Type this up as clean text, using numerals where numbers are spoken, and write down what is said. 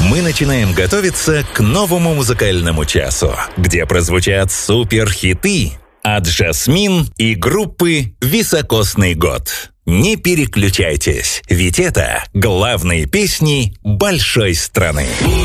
Мы начинаем готовиться к новому музыкальному часу, где прозвучат суперхиты от Жасмин и группы «Високосный год». Не переключайтесь, ведь это главные песни большой страны.